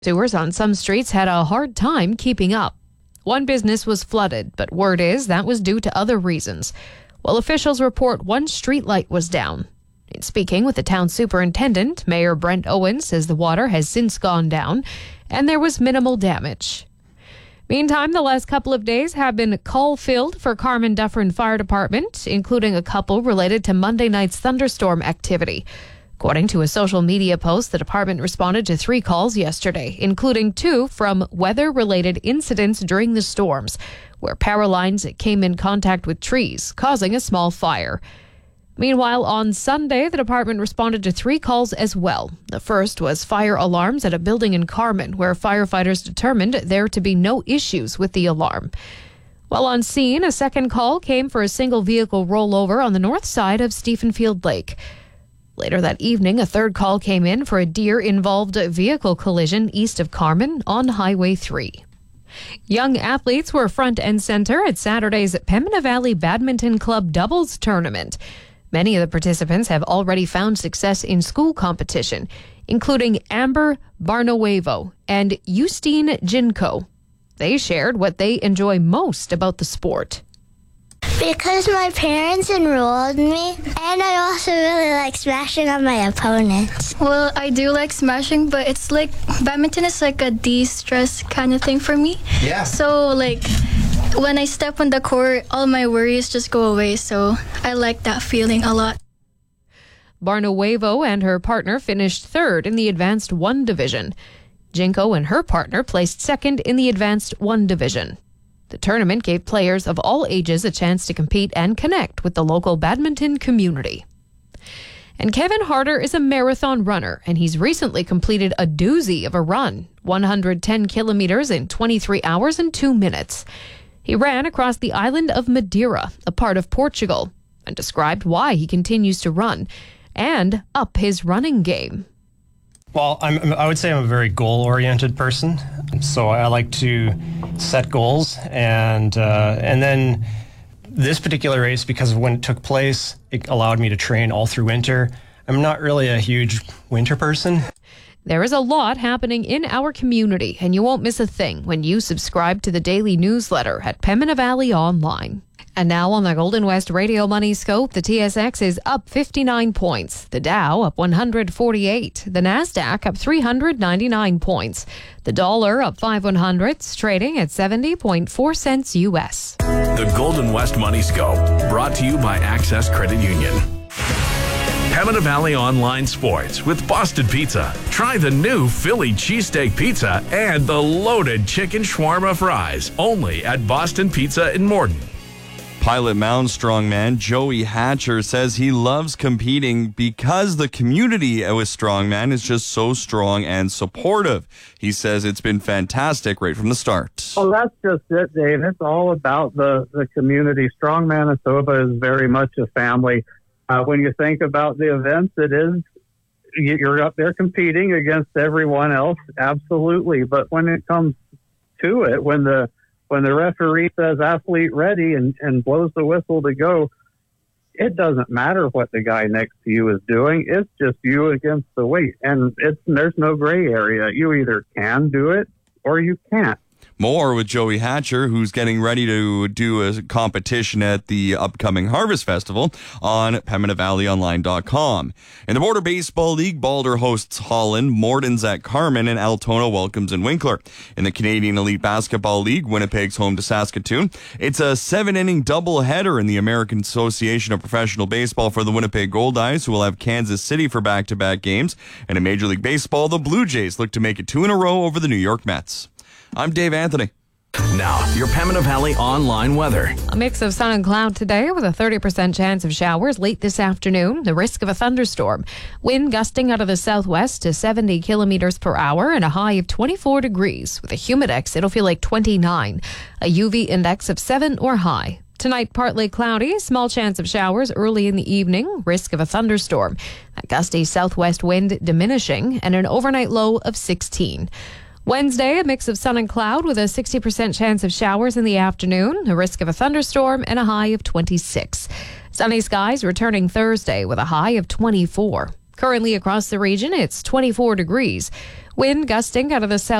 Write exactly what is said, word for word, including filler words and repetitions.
Sewers on some streets had a hard time keeping up. One business was flooded, but word is that was due to other reasons, while officials report one street light was down. In speaking with the town superintendent, Mayor Brent Owens says the water has since gone down and there was minimal damage. Meantime, the last couple of days have been call-filled for Carman Dufferin Fire Department, including a couple related to Monday night's thunderstorm activity. According to a social media post, the department responded to three calls yesterday, including two from weather-related incidents during the storms, where power lines came in contact with trees, causing a small fire. Meanwhile, on Sunday, the department responded to three calls as well. The first was fire alarms at a building in Carman, where firefighters determined there to be no issues with the alarm. While on scene, a second call came for a single vehicle rollover on the north side of Stephenfield Lake. Later that evening, a third call came in for a deer-involved vehicle collision east of Carman on Highway three. Young athletes were front and center at Saturday's Pembina Valley Badminton Club doubles tournament. Many of the participants have already found success in school competition, including Amber Barnuevo and Justine Jinko. They shared what they enjoy most about the sport. Because my parents enrolled me, and I also really like smashing on my opponents. Well, I do like smashing, but it's like badminton is like a de-stress kind of thing for me. Yeah. So like when I step on the court, all my worries just go away. So I like that feeling a lot. Barnuevo and her partner finished third in the Advanced one division. Jinko and her partner placed second in the Advanced one division. The tournament gave players of all ages a chance to compete and connect with the local badminton community. And Kevin Harder is a marathon runner, and he's recently completed a doozy of a run, one hundred ten kilometers in twenty-three hours and two minutes. He ran across the island of Madeira, a part of Portugal, and described why he continues to run and up his running game. Well, I'm, I would say I'm a very goal-oriented person, so I like to set goals, and uh, and then this particular race, because of when it took place, it allowed me to train all through winter. I'm not really a huge winter person. There is a lot happening in our community, and you won't miss a thing when you subscribe to the daily newsletter at Pembina Valley Online. And now on the Golden West Radio Money Scope, the T S X is up fifty-nine points. The Dow up one hundred forty-eight. The Nasdaq up three hundred ninety-nine points. The dollar up five one hundredths, trading at seventy point four cents U S. The Golden West Money Scope, brought to you by Access Credit Union. Pembina Valley Online Sports with Boston Pizza. Try the new Philly cheesesteak pizza and the loaded chicken shawarma fries, only at Boston Pizza in Morden. Pilot Mound strongman Joey Hatcher says he loves competing because the community with strongman is just so strong and supportive. He says it's been fantastic right from the start. Oh, that's just it, Dave. It's all about the, the community. Strong Manitoba is very much a family. Uh, when you think about the events, it is, you're up there competing against everyone else, absolutely. But when it comes to it, when the When the referee says athlete ready and, and blows the whistle to go, it doesn't matter what the guy next to you is doing. It's just you against the weight. And it's there's no gray area. You either can do it or you can't. More with Joey Hatcher, who's getting ready to do a competition at the upcoming Harvest Festival on Pembina Valley Online dot com. In the Border Baseball League, Balder hosts Holland, Morden's at Carman, and Altona welcomes in Winkler. In the Canadian Elite Basketball League, Winnipeg's home to Saskatoon. It's a seven-inning doubleheader in the American Association of Professional Baseball for the Winnipeg Goldeyes, who will have Kansas City for back-to-back games. And in Major League Baseball, the Blue Jays look to make it two in a row over the New York Mets. I'm Dave Anthony. Now, your Pembina Valley online weather. A mix of sun and cloud today with a thirty percent chance of showers late this afternoon. The risk of a thunderstorm. Wind gusting out of the southwest to seventy kilometers per hour and a high of twenty-four degrees. With a humidex, it'll feel like twenty-nine. A U V index of seven or high. Tonight, partly cloudy, small chance of showers early in the evening, risk of a thunderstorm. A gusty southwest wind diminishing and an overnight low of sixteen. Wednesday, a mix of sun and cloud with a sixty percent chance of showers in the afternoon, a risk of a thunderstorm, and a high of twenty-six. Sunny skies returning Thursday with a high of twenty-four. Currently across the region, it's twenty-four degrees. Wind gusting out of the south.